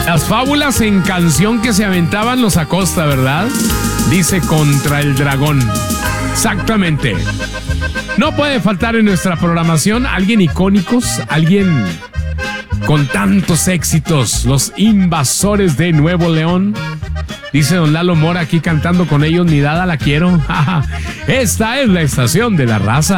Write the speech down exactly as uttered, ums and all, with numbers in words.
Las fábulas en canción que se aventaban los Acosta, ¿verdad? Dice Contra el Dragón. Exactamente. No puede faltar en nuestra programación alguien icónicos, alguien con tantos éxitos, los Invasores de Nuevo León. Dice don Lalo Mora aquí cantando con ellos, ni dada la quiero. Esta es la estación de la raza.